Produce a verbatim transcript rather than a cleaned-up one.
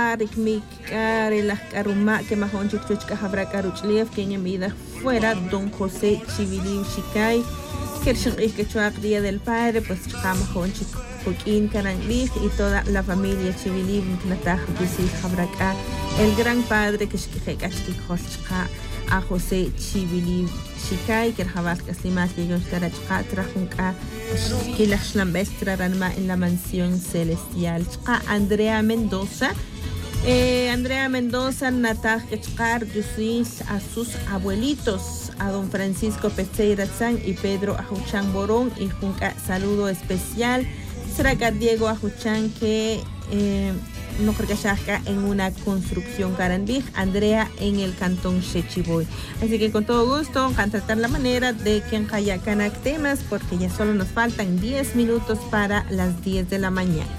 rikmik relax aruma que mahon chichuchka habra karuchlief que en vida fuera don José Chiviliv Shikay que el que chuak día del padre pues chamahon chicoquín cananglij y toda la familia Chiviliv natah gusi habraka el gran padre que shkikachki khoscha a José Chiviliv Shikay que el habas kaslimas que yo estará chka trajunka que la shlambestra ranma en la mansión celestial chka Andrea Mendoza eh, Andrea Mendoza natah kachkar yusis a sus abuelitos a don Francisco Pecheira San y Pedro Ajuchan Borón y junca saludo especial será Diego Ajuchan que eh, no creo que sea en una construcción Carandij, Andrea en el cantón Chechiboy. Así que con todo gusto, tratar la manera de que en Hayacanak temas, porque ya solo nos faltan diez minutos para las diez de la mañana.